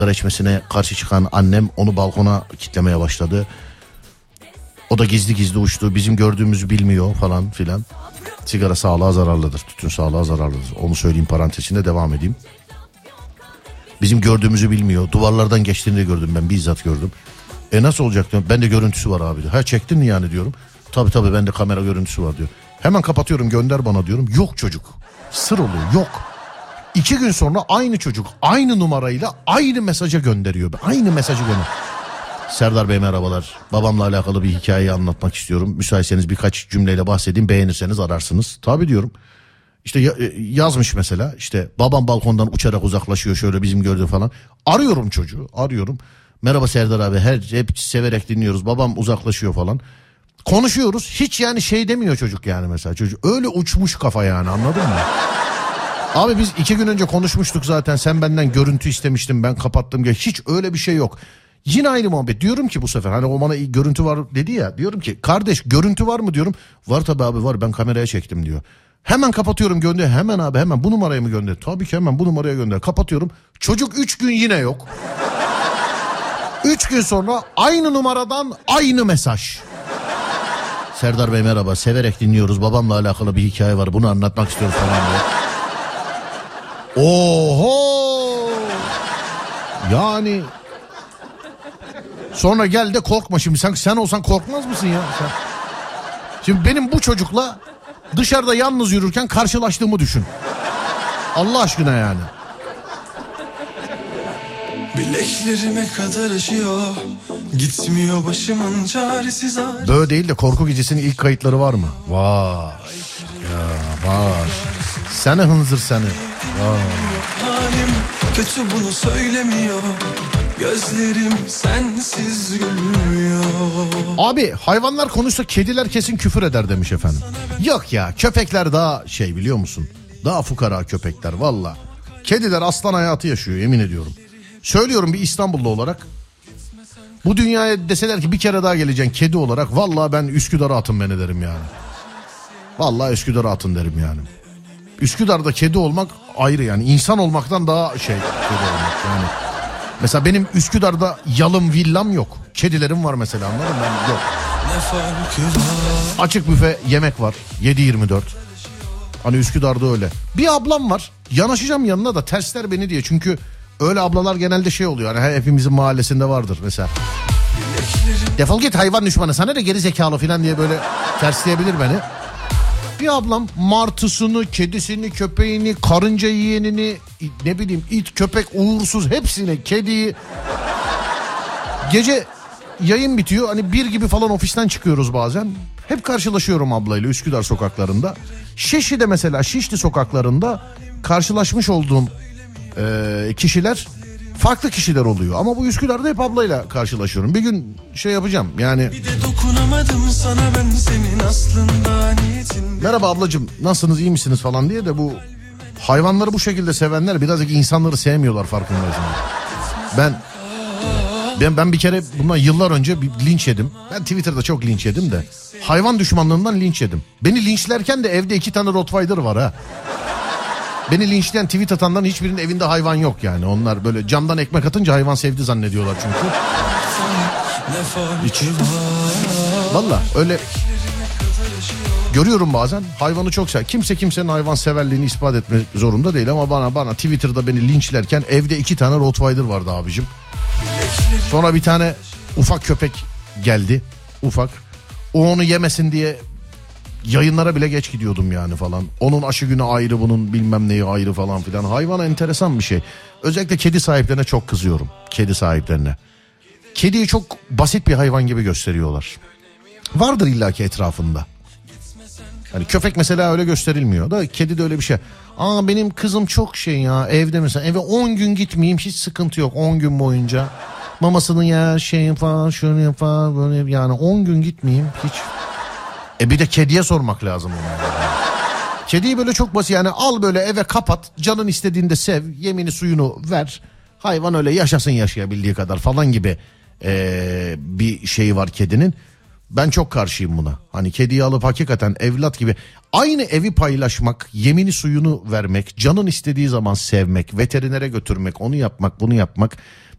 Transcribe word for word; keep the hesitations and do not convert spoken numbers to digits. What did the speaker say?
sigara içmesine karşı çıkan annem onu balkona kitlemeye başladı. O da gizli gizli uçtu. Bizim gördüğümüzü bilmiyor falan filan. Sigara sağlığa zararlıdır. Tütün sağlığa zararlıdır. Onu söyleyeyim, parantezinde devam edeyim. Bizim gördüğümüzü bilmiyor. Duvarlardan geçtiğini de gördüm ben. Bizzat gördüm. E nasıl olacak diyorum. Bende görüntüsü var abi diyor. Ha çektin mi yani diyorum. Tabii tabii bende kamera görüntüsü var diyor. Hemen kapatıyorum, gönder bana diyorum. Yok çocuk. Sır oluyor, yok. İki gün sonra aynı çocuk aynı numarayla aynı mesaja gönderiyor. Aynı mesajı gönderiyor. Serdar Bey merhabalar. Babamla alakalı bir hikayeyi anlatmak istiyorum. Müsaitseniz birkaç cümleyle bahsedeyim. Beğenirseniz ararsınız. Tabii diyorum. İşte yazmış mesela. İşte babam balkondan uçarak uzaklaşıyor. Şöyle bizim gördüğü falan. Arıyorum çocuğu. Arıyorum. Merhaba Serdar abi. Her hep severek dinliyoruz. Babam uzaklaşıyor falan. Konuşuyoruz. Hiç yani şey demiyor çocuk yani mesela. Çocuk öyle uçmuş kafa yani, anladın mı? Abi biz iki gün önce konuşmuştuk zaten. Sen benden görüntü istemiştin. Ben kapattım. Hiç öyle bir şey yok. Yine aynı muhabbet. Diyorum ki bu sefer hani o bana görüntü var dedi ya. Diyorum ki kardeş görüntü var mı diyorum. Var tabii abi var, ben kameraya çektim diyor. Hemen kapatıyorum, gönder. Hemen abi hemen bu numaraya mı gönder? Tabii ki hemen bu numaraya gönder. Kapatıyorum. Çocuk üç gün yine yok. Üç gün sonra aynı numaradan aynı mesaj. Serdar Bey merhaba, severek dinliyoruz. Babamla alakalı bir hikaye var. Bunu anlatmak istiyoruz falan diye. Oho! Yani sonra gel de korkma şimdi. Sen, sen olsan korkmaz mısın ya? Sen... Şimdi benim bu çocukla dışarıda yalnız yürürken karşılaştığımı düşün. Allah aşkına yani. Bileklerime kadar aşıyor, gitmiyor başımın çaresiz ağrı. Böyle değil de Korku Gecesi'nin ilk kayıtları var mı? Var. Ya var. Seni hınzır seni. Var. Halim kötü, bunu söylemiyor. Gözlerim sensiz gülmüyor. Abi hayvanlar konuşsa kediler kesin küfür eder demiş efendim. Yok ya, köpekler daha şey biliyor musun? Daha fukara köpekler valla. Kediler aslan hayatı yaşıyor, yemin ediyorum. Söylüyorum bir İstanbullu olarak. Bu dünyaya deseler ki bir kere daha geleceksin kedi olarak, valla ben Üsküdar'a atın beni derim yani. Valla Üsküdar'a atın derim yani. Üsküdar'da kedi olmak ayrı yani. İnsan olmaktan daha şey kedi olmak yani. Mesela benim Üsküdar'da yalım villam yok. Kedilerim var mesela, anladın mı? Ben yok. Açık büfe yemek var yedi yirmi dört. Hani Üsküdar'da öyle. Bir ablam var. Yanaşacağım yanına da tersler beni diye. Çünkü öyle ablalar genelde şey oluyor. Hani hepimizin mahallesinde vardır mesela. Defol git hayvan düşmanı, sana da geri zekalı falan diye böyle tersleyebilir beni. Bir ablam martısını, kedisini, köpeğini, karınca yiyenini, ne bileyim it, köpek, uğursuz hepsini, kediyi. Gece yayın bitiyor, hani bir gibi falan ofisten çıkıyoruz bazen. Hep karşılaşıyorum ablayla Üsküdar sokaklarında. Şişli'de mesela, Şişli sokaklarında karşılaşmış olduğum e, kişiler farklı kişiler oluyor. Ama bu Üsküdar'da hep ablayla karşılaşıyorum. Bir gün şey yapacağım yani. Bir de dokunamadım sana ben senin aslında niyetin. Merhaba ablacığım, nasılsınız, iyi misiniz falan diye de bu hayvanları bu şekilde sevenler birazcık insanları sevmiyorlar, farkındayım. Ben ben ben bir kere bundan yıllar önce bir linç yedim. Ben Twitter'da çok linç yedim de. Hayvan düşmanlığından linç yedim. Beni linçlerken de evde iki tane Rottweiler var ha. Beni linçleyen tweet atanların hiçbirinin evinde hayvan yok yani. Onlar böyle camdan ekmek atınca hayvan sevdi zannediyorlar çünkü. Hiç. Valla öyle görüyorum bazen, hayvanı çok sever. Kimse kimsenin hayvan severliğini ispat etme zorunda değil ama bana bana Twitter'da beni linçlerken evde iki tane Rottweiler vardı abicim. Sonra bir tane ufak köpek geldi. Ufak. O onu yemesin diye yayınlara bile geç gidiyordum yani falan. Onun aşı günü ayrı, bunun bilmem neyi ayrı falan filan. Hayvan enteresan bir şey. Özellikle kedi sahiplerine çok kızıyorum. Kedi sahiplerine. Kediyi çok basit bir hayvan gibi gösteriyorlar. Vardır illaki etrafında. Hani köpek mesela öyle gösterilmiyor da kedi de öyle bir şey. Aa benim kızım çok şey ya, evde mesela eve on gün gitmeyeyim hiç sıkıntı yok, on gün boyunca. Mamasını yer şeyin falan şunu yapar böyle, yani on gün gitmeyeyim hiç. E bir de kediye sormak lazım onu. Kediyi böyle çok basit yani, al böyle eve kapat, canın istediğinde sev, yemini suyunu ver. Hayvan öyle yaşasın yaşayabildiği kadar falan gibi ee, bir şey var kedinin. Ben çok karşıyım buna. Hani kediyi alıp hakikaten evlat gibi aynı evi paylaşmak, yemini suyunu vermek, canın istediği zaman sevmek, veterinere götürmek, onu yapmak, bunu yapmak.